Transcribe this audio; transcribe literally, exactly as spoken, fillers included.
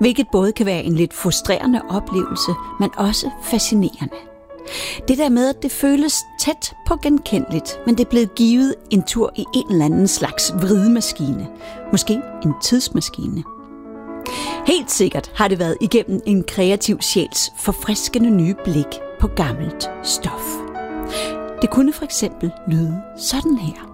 hvilket både kan være en lidt frustrerende oplevelse, men også fascinerende. Det der med, at det føles tæt på genkendeligt, men det er blevet givet en tur i en eller anden slags vridemaskine. Måske en tidsmaskine. Helt sikkert har det været igennem en kreativ sjæls forfriskende nye blik på gammelt stof. Det kunne for eksempel lyde sådan her.